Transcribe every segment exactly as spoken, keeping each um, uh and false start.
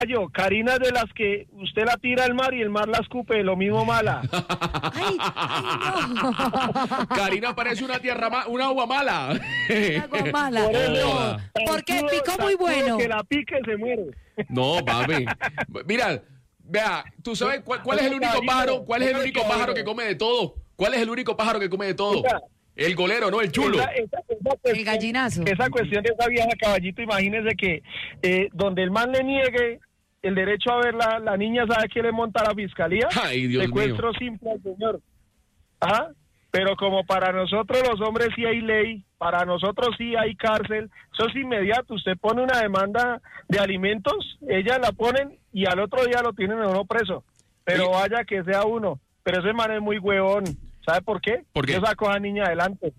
Yo, Karina es de las que usted la tira al mar y el mar la escupe, lo mismo mala. Ay, ay, no. Karina parece una tierra ma- una agua mala. Agua mala. Por eso, No, tan porque crudo, picó tan muy crudo bueno. Que la pique se muere. No, papi. Mira, vea, ¿tú sabes cuál, cuál es el único pájaro? ¿Cuál es el único pájaro que come de todo? ¿Cuál es el único pájaro que come de todo? El golero, no el chulo. Esa, esa, esa cuestión, El gallinazo. Esa cuestión de esa vieja Caballito, imagínese que eh, donde el man le niegue el derecho a ver la, la niña, ¿sabe qué le monta la fiscalía? Ay, Dios Secuestro mío. simple al señor. ¿Ah? Pero como para nosotros los hombres sí hay ley, para nosotros sí hay cárcel, eso es inmediato. Usted pone una demanda de alimentos, ellas la ponen y al otro día lo tienen a uno preso. Pero Oye. vaya que sea uno. Pero ese man es muy huevón. ¿Sabe por qué? ¿Por qué? Yo saco a esa niña adelante.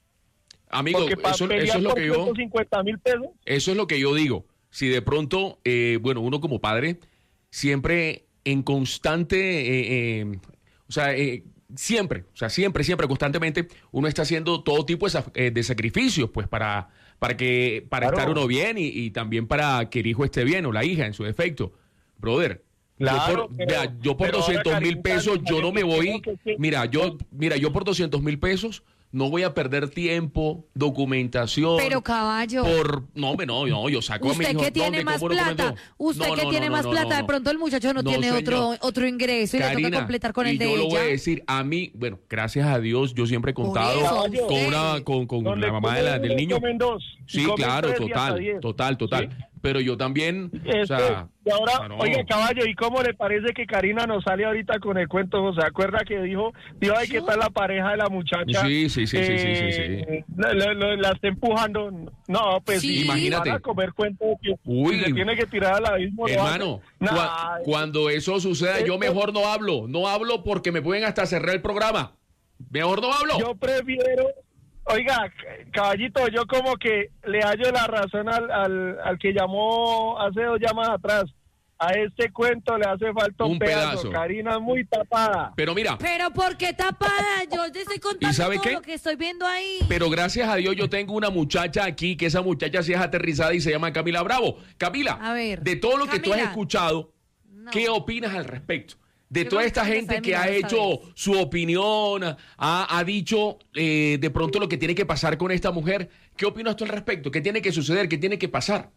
Amigo, Porque para eso, pelear eso es lo por que yo... ciento cincuenta mil pesos. Eso es lo que yo digo. Si de pronto, eh, bueno, uno como padre, siempre en constante, eh, eh, o sea, eh, siempre, o sea, siempre, siempre, constantemente, uno está haciendo todo tipo de, sa- eh, de sacrificios, pues, para, para que, para Claro. estar uno bien y, y también para que el hijo esté bien o la hija en su defecto. Brother. Claro, yo por, pero- vea, yo por pero ahora, doscientos mil Karencita, pesos, yo no me voy, que- que- mira, yo, mira, yo por doscientos mil pesos no voy a perder tiempo, documentación. Pero caballo. Por, no, hombre, no, no, yo saco a mi Usted hijo. que tiene ¿Dónde? más ¿Cómo lo plata, comento? usted No, que no, tiene no, más no, plata, no, de no. pronto el muchacho no, No, tiene señor. otro otro ingreso y le Karina, toca completar con y el de yo lo voy a ella. decir, a mí, bueno, gracias a Dios, yo siempre he Por contado eso, con usted. una, con, con Donde la mamá de la- comen del uno, niño. comen dos, y Sí, comen claro, tres y hasta total, diez. total, total. ¿Sí? Pero yo también, o Este, sea, y ahora, o sea, no. oye, caballo, ¿y cómo le parece que Karina nos sale ahorita con el cuento? ¿Se acuerda que dijo, dijo, ay, qué tal la pareja de la muchacha? Sí, sí, sí, sí, sí, sí, Eh, La, la- la- la está empujando. No, pues Sí. sí, Imagínate. van a comer cuento de que Uy. si se tiene que tirar al abismo. lo Hermano, hace. cua- Nah, cuando eso suceda, yo esto- mejor no hablo. No hablo porque me pueden hasta cerrar el programa. Mejor no hablo. Yo prefiero, oiga, c- caballito, yo como que le hallo la razón al, al, al que llamó hace dos llamadas atrás. A este cuento le hace falta un, Un pedazo. pedazo. Karina es muy tapada. Pero mira, Pero ¿por qué tapada? Yo te estoy contando sabe todo qué? lo que estoy viendo ahí. pero gracias a Dios yo tengo una muchacha aquí, que esa muchacha sí es aterrizada y se llama Camila Bravo. Camila, A ver, de todo lo que tú has Camila. escuchado, No. ¿qué opinas al respecto? De Yo toda creo esta que gente está que ha mirando esta hecho vez. su opinión, ha, ha dicho eh, de pronto lo que tiene que pasar con esta mujer, ¿qué opinas tú al respecto? ¿Qué tiene que suceder? ¿Qué tiene que pasar?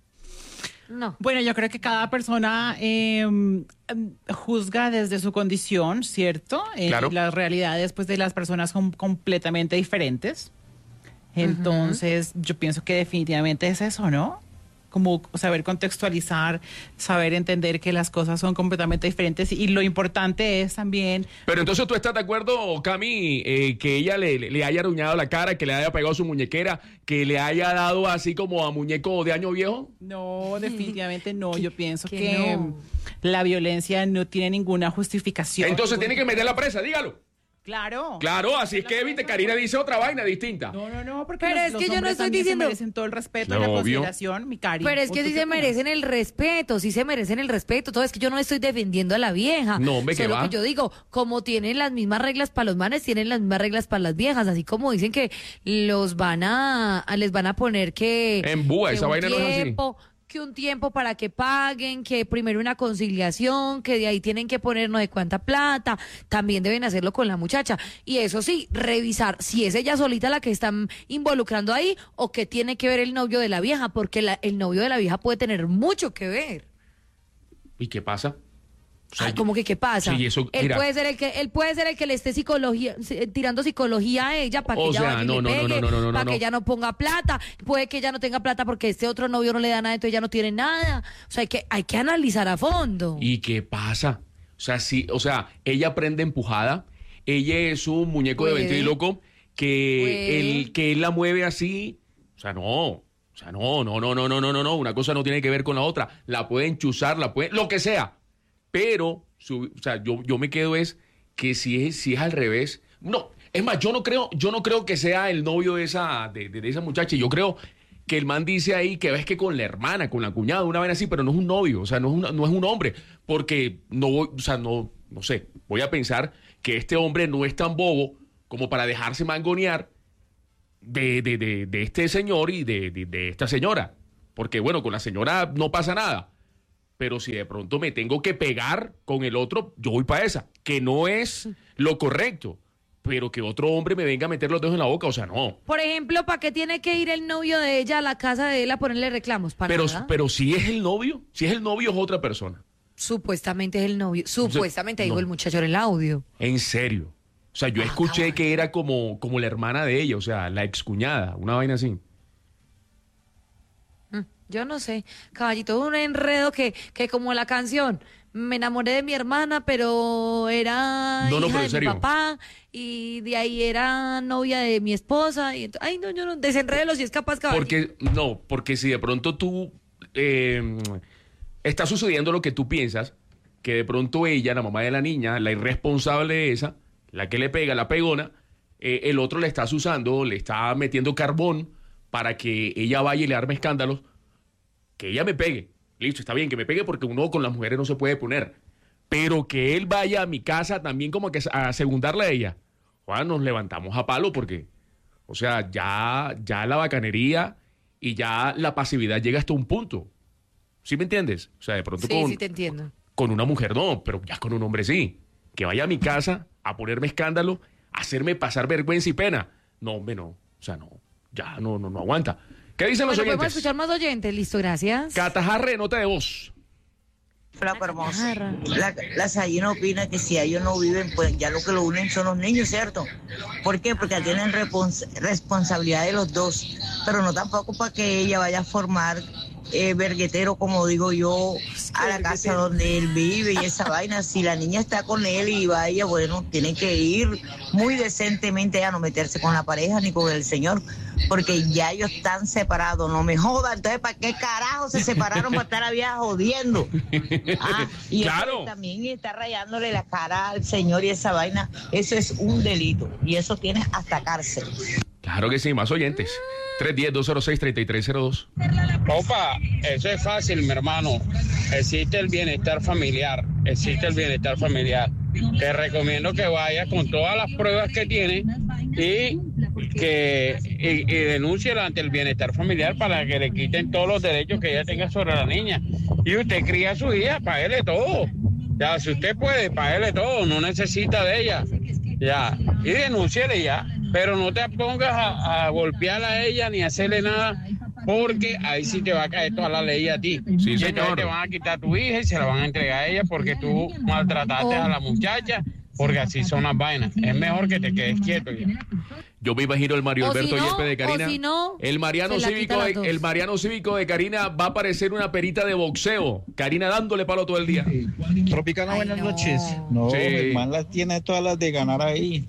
No. Bueno, yo creo que cada persona eh, em, juzga desde su condición, ¿cierto? Eh, Claro. Las realidades pues, de las personas son completamente diferentes. Entonces, yo pienso que definitivamente es eso, ¿no? Como saber contextualizar, saber entender que las cosas son completamente diferentes y lo importante es también... Pero entonces tú estás de acuerdo, Cami, eh, que ella le, le- le haya aruñado la cara, que le haya pegado su muñequera, que le haya dado así como a muñeco de año viejo. No, definitivamente no. Yo pienso que que, no. la violencia no tiene ninguna justificación. Entonces tiene que meter la presa, dígalo. Claro. Claro, así es que, viste, Karina dice otra vaina distinta. No, no, no, porque Pero los, es los que yo no hombres estoy también diciendo- se merecen todo el respeto y la Obvio. consideración, mi cari. Pero es ¿O que tú sí qué se opinas? merecen el respeto, sí se merecen el respeto. Todo es que yo no estoy defendiendo a la vieja. No, hombre, que Solo va. que yo digo, como tienen las mismas reglas para los manes, tienen las mismas reglas para las viejas. Así como dicen que los van a, a- les van a poner que. En búa, que esa un vaina no es así. tiempo, que un tiempo para que paguen, que primero una conciliación, que de ahí tienen que poner no de cuánta plata, también deben hacerlo con la muchacha. Y eso sí, revisar si es ella solita la que están involucrando ahí o que tiene que ver el novio de la vieja, porque la- el novio de la vieja puede tener mucho que ver. ¿Y qué pasa? O sea, Ay, ¿cómo que qué pasa? Sí, eso, él mira. puede ser el que él puede ser el que le esté psicología eh, tirando psicología a ella para que O ella sea, vaya y no, le no, no, pegue, no, no, no, no, para no. que ella no ponga plata, puede que ella no tenga plata porque este otro novio no le da nada, entonces ella no tiene nada. O sea, hay que hay que analizar a fondo. ¿Y qué pasa? O sea, sí, o sea, ella prende empujada, ella es un muñeco de Puede. ventríloco que Puede. él, que él la mueve así. O sea, no. O sea, no, no, no, no, no, no, no, no. Una cosa no tiene que ver con la otra. La pueden chuzar, la pueden, lo que sea. Pero, su- o sea, yo, yo me quedo es que si es, si es al revés. No, es más, yo no creo, yo no creo que sea el novio de esa, de, de- de esa muchacha. Yo creo que el man dice ahí que ves que con la hermana, con la cuñada, una vez así, pero no es un novio, o sea, no es, una- no es un hombre, porque no voy, o sea, no, no sé, voy a pensar que este hombre no es tan bobo como para dejarse mangonear de, de, de, de este señor y de, de, de esta señora. Porque bueno, con la señora no pasa nada. pero si de pronto me tengo que pegar con el otro, yo voy para esa, que no es lo correcto, pero que otro hombre me venga a meter los dedos en la boca, o sea, no. Por ejemplo, ¿para qué tiene que ir el novio de ella a la casa de él a ponerle reclamos? ¿Para Pero, nada? pero si es el novio, si es el novio es otra persona. Supuestamente es el novio. Supuestamente, no. dijo el muchacho en el audio. En serio. O sea, yo Ah, escuché cabrón. que era como, como la hermana de ella, o sea, la excuñada, una vaina así. Mm, Yo no sé, caballito, un enredo que, que como la canción, me enamoré de mi hermana, pero era No, no, hija pero de en serio. mi papá, y de ahí era novia de mi esposa, y ent- ay, no, yo no, desenrédelo si es capaz, caballito. Porque, no, porque si de pronto tú, eh, está sucediendo lo que tú piensas, que de pronto ella, la mamá de la niña, la irresponsable esa, la que le pega, la pegona, eh, el otro le está usando, le está metiendo carbón para que ella vaya y le arme escándalos, que ella me pegue. Listo, está bien, que me pegue porque uno con las mujeres no se puede poner. Pero que él vaya a mi casa también como que a segundarle a ella. Juan, nos levantamos a palo porque, o sea, ya, ya la bacanería y ya la pasividad llega hasta un punto. ¿Sí me entiendes? O sea, de pronto Sí, con, sí te entiendo. con una mujer no, pero ya con un hombre sí. Que vaya a mi casa a ponerme escándalo, a hacerme pasar vergüenza y pena. No, hombre, no. O sea, no. Ya no, no, no aguanta. ¿Qué dicen los Bueno, podemos oyentes? escuchar más oyentes, listo, gracias. Catajarre, nota de voz. Flaco hermoso. Jarra. La, la Sayina opina que si ellos no viven, pues ya lo que lo unen son los niños, ¿cierto? ¿Por qué? Porque tienen respons- responsabilidad de los dos, pero no tampoco para que ella vaya a formar eh, verguetero, como digo yo, a la casa donde él vive y esa vaina. Si la niña está con él y vaya, bueno, tiene que ir muy decentemente a no meterse con la pareja ni con el señor, porque ya ellos están separados, no me jodan. Entonces, ¿para qué carajo se separaron para estar a vieja jodiendo? Ah, y Claro. eso también está rayándole la cara al señor y esa vaina, eso es un delito y eso tiene hasta cárcel. Claro que sí, más oyentes. tres uno cero, dos cero seis, tres tres cero dos. Opa, eso es fácil, mi hermano. Existe el bienestar familiar, existe el bienestar familiar. Te recomiendo que vayas con todas las pruebas que tiene y que y, y denuncie ante el bienestar familiar para que le quiten todos los derechos que ella tenga sobre la niña. Y usted cría a su hija, páguele todo. Ya, si usted puede, páguele todo, no necesita de ella. Ya, y denúnciele ya. Pero no te pongas a, a golpearla a ella ni a hacerle nada, porque ahí sí te va a caer toda la ley a ti. Sí, Y entonces señor. te van a quitar a tu hija y se la van a entregar a ella porque tú maltrataste a la muchacha, porque así son las vainas. Es mejor que te quedes quieto ya. Yo me imagino el Mario O si Alberto no, Yepes de Karina. o si no, el Mariano se la Cívico quita de, las dos. el Mariano Cívico de Karina va a parecer una perita de boxeo. Karina dándole palo todo el día. Tropicana, Ay, buenas no. noches. No, Sí. Germán las tiene todas las de ganar ahí.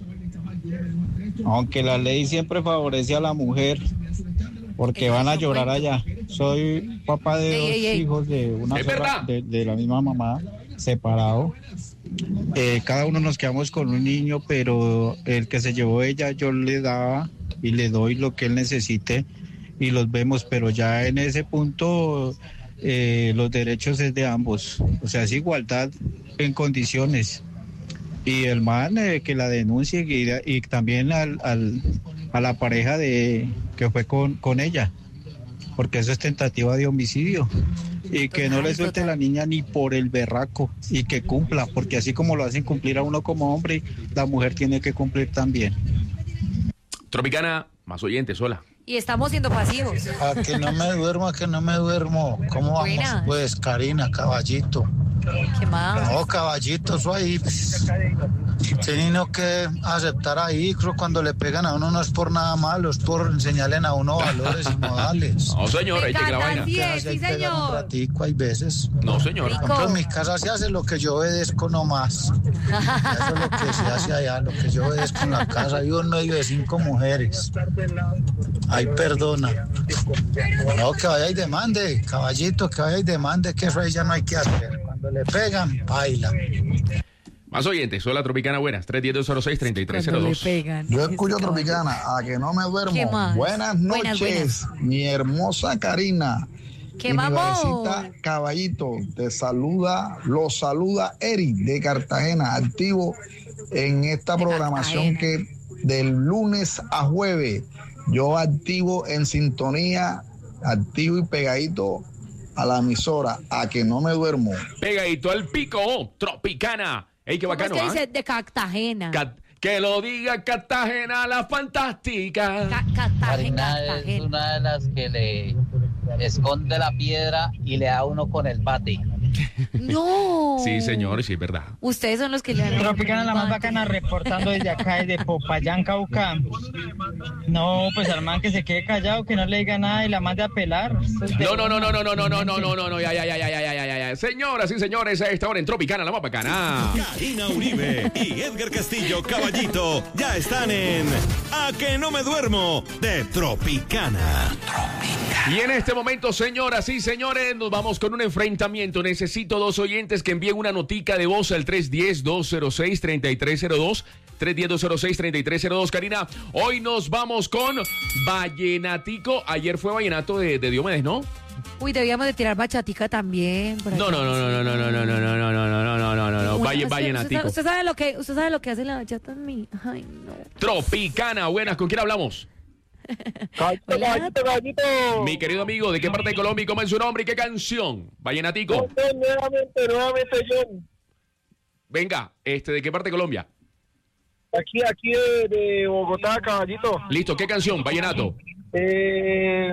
Aunque la ley siempre favorece a la mujer, porque van a llorar allá. Soy papá de Ey, dos ey, ey. hijos de una Es sola- verdad. de, de la misma mamá, separado. Eh, cada uno nos quedamos con un niño, pero el que se llevó ella yo le daba y le doy lo que él necesite y los vemos, pero ya en ese punto eh, los derechos es de ambos, o sea, es igualdad en condiciones. Y el man eh, que la denuncie y, y también al, al- a la pareja de que fue con, con ella, porque eso es tentativa de homicidio. Y que no Total, le suelte total. la niña ni por el berraco y que cumpla, porque así como lo hacen cumplir a uno como hombre, la mujer tiene que cumplir también. Tropicana, más oyentes, hola. Y estamos siendo pasivos. A que no me duermo, a que no me duermo. ¿Cómo vamos? Buenas. Pues, Karina, caballito. ¿Qué más? No, caballito, eso ahí. Pues, tienen que aceptar ahí. Creo que cuando le pegan a uno no es por nada malo, es por enseñarle a uno valores y modales. No, señor, Me ahí te que la encanta, vaina. sí. Que así hay sí, que pegar un señor. ratico, hay veces. No, señor. Rico. Por ejemplo, en mi casa se hace lo que yo obedezco nomás. Eso es lo que se hace allá, lo que yo obedezco en la casa. Vivo en medio de cinco mujeres. Ahí perdona. No, que vaya y demande, caballito, que vaya y demande, que eso ahí ya no hay que hacer. Cuando le pegan, baila. Más oyentes, hola Tropicana, buenas. tres uno cero, dos cero seis, tres tres cero Cuando le dos. pegan. Yo Ese escucho caballo. Tropicana, a que no me duermo. ¿Qué más? Buenas Buenas, noches, buenas. mi hermosa Karina. ¿Qué Y mi vamos? bebecita Caballito, te saluda, lo saluda Eric de Cartagena, activo en esta De programación Cartagena. que del lunes a jueves, yo activo en sintonía, activo y pegadito a la emisora, a que no me duermo. Pegadito al pico, Tropicana. Ey, qué ¿Cómo bacano, es que ¿ah? dice? De Cartagena. Cat- que lo diga Cartagena la fantástica. Ca- Cartagena, Karina es Cartagena. una de las que le esconde la piedra y le da uno con el bate. No. Sí, señor, sí, es verdad. Ustedes son los que le dan. Tropicana, la más bacana, reportando desde acá, desde Popayán, Cauca. No, pues al man que se quede callado, que no le diga nada y la mande a pelar. No, no, no, no, no, no, no, no, no, no, no, no, ya, ya, ya, ya, ya, ya, ya, ya. Señoras y señores, a esta hora en Tropicana, la más bacana. Karina Uribe y Edgar Castillo Caballito ya están en A que no me duermo de Tropicana. Y en este momento, señoras y señores, nos vamos con un enfrentamiento. Necesito dos oyentes que envíen una notica de voz al tres uno cero, dos cero seis, tres tres cero dos. tres uno cero, dos cero seis, tres tres cero dos. Karina, hoy nos vamos con Vallenatico. Ayer fue Vallenato de, de Diomedes, ¿no? Uy, debíamos de tirar bachatica también. por No, allá. no, no, no, no, no, no, no, no, no, no, no, no, no, no, no. Una- Valle, usted- Vallenatico. Usted, usted sabe lo que, usted sabe lo que hace la bachata en mí. Ay, no. Tropicana, buenas, ¿con quién hablamos? Caballito, caballito, caballito. Mi querido amigo, ¿de qué parte de Colombia? ¿Cómo es su nombre y qué canción? Vallenatico. Ok, nuevamente, nuevamente, John. Venga, este, ¿de qué parte de Colombia? Aquí, aquí de, de Bogotá, caballito. Listo, ¿qué canción? Vallenato. Eh,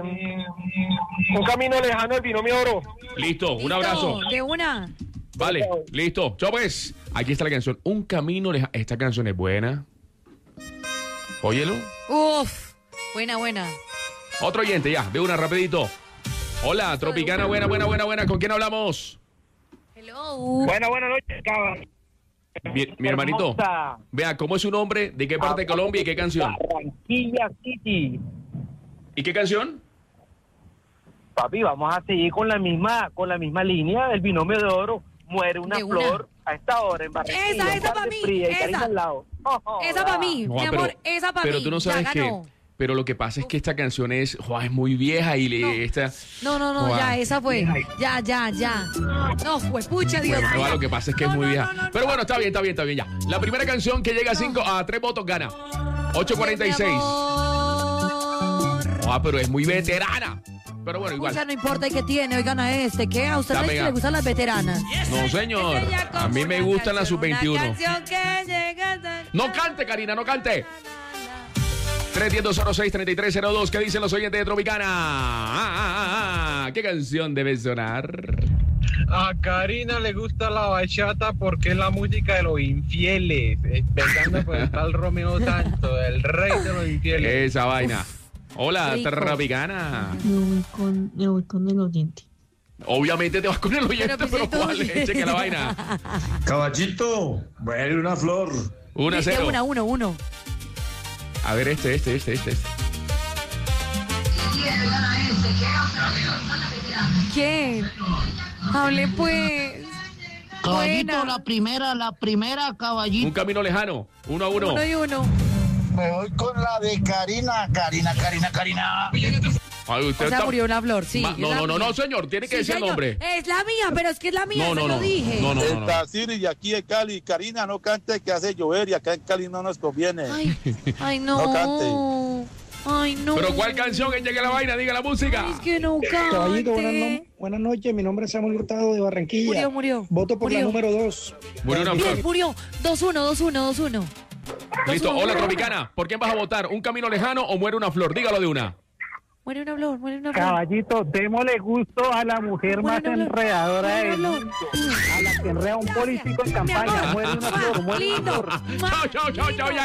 un camino lejano al binomio oro. Listo, un Listo, abrazo. De una. Vale, listo. Chao pues. Aquí está la canción. Un camino lejano. Esta canción es buena. Óyelo. Uf. Buena, buena. Otro oyente ya, de una rapidito. Hola, Tropicana, buena, buena, buena, buena. ¿Con quién hablamos? Hello. Buena, buena noche, cabrón. Mi, mi hermanito. Vea, ¿cómo es su nombre? ¿De qué parte de Colombia y qué canción? Barranquilla City. ¿Y qué canción? Papi, vamos a seguir con la misma, con la misma línea del binomio de oro. Muere una De una. flor a esta hora en Barranquilla. Esa, esa tarde pa' mí, fría y esa. Karina al lado. Oh, oh, Esa para mí, No, mi pero- amor, esa para mí. Pero tú no Ya sabes que... ganó. Pero lo que pasa es que esta canción es, joa, es muy vieja y le, No. esta... No, no, no, Joa. ya, esa fue. Ya, ya, ya. No, fue pucha, Dios Bueno, mío. joa, lo que pasa es que No, es muy no, vieja. no, no, Pero no. bueno, está bien, está bien, está bien, ya. La primera canción que llega a cinco, a tres votos gana. ocho cuarenta y seis. Mi amor. Ah, pero es muy veterana. Pero bueno, igual. Pucha, no importa y qué tiene, oigan a este, ¿qué? ¿A usted La le dice que mega. le gustan las veteranas? No, señor. Es ella como A mí me una gustan las canción, sub veintiuno. una canción que llega hasta- No cante, Karina, no cante. tres uno cero, dos cero seis, tres tres cero dos. ¿Qué dicen los oyentes de Tropicana? Ah, ah, ah, ah. ¿Qué canción debe sonar? A Karina le gusta la bachata porque es la música de los infieles, empezando por el tal Romeo Santos, el rey de los infieles. Esa vaina. Hola, Rico. Tropicana. Me voy con, me voy con el oyente. Obviamente te vas con el oyente, Pero, pero, pues, ¿cuál es? Cheque la vaina. Caballito, muere una flor. Uno a De cero. una, uno, uno. A ver, este, este, este, este. este. ¿Quién? Hable pues. Caballito, Buena. la primera, la primera, caballito. Un camino lejano. Uno a uno. Uno y uno. Me voy con la de Karina, Karina, Karina, Karina. Ay, usted O sea, está- murió una flor, sí. Ma- es No, la no, no, mía. no, señor. Tiene que Sí, decir el señor. nombre. Es la mía, pero es que es la mía, No, se no, lo no. dije. No, no, no, no. Está Siri de aquí de Cali. Karina, no cante que hace llover y acá en Cali no nos conviene. Ay, ay, no. No cante. Ay, no. Pero ¿cuál canción? Que llegue la vaina, diga la música. Ay, es que no Caballito, buenas, cante. no- buenas noches. Mi nombre es Samuel Hurtado de Barranquilla. Murió, murió. Voto por la Murió. número dos. Murió una Murió, flor. murió. dos uno, dos uno, dos uno. Listo. uno, Hola, uno. Tropicana. ¿Por quién vas a votar? ¿Un camino lejano o muere una flor? Dígalo de una. Muere una flor, muere una flor. Caballito, démosle gusto a la mujer Muere más una flor. enredadora Muere del una mundo. flor. A la que enreda un político en campaña. amor. Muere una flor, muere una Lindo. flor. Chao, chao, chao, chao. Ya.